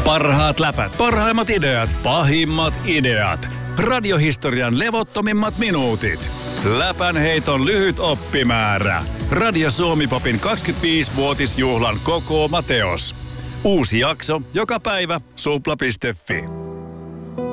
Parhaat läpät, parhaimmat ideat, pahimmat ideat. Radiohistorian levottomimmat minuutit. Läpänheiton lyhyt oppimäärä. Radio Suomi-popin 25-vuotisjuhlan kokoama teos. Uusi jakso joka päivä supla.fi.